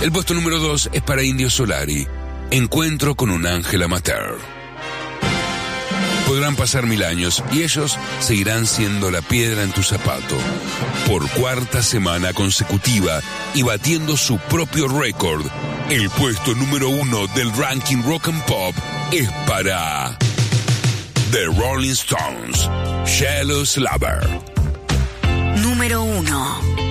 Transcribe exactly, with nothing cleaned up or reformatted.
El puesto número dos es para Indio Solari, Encuentro con un ángel amateur. Podrán pasar mil años y ellos seguirán siendo la piedra en tu zapato. Por cuarta semana consecutiva y batiendo su propio récord, el puesto número uno del ranking Rock and Pop es para The Rolling Stones, Jealous Lover. Número uno.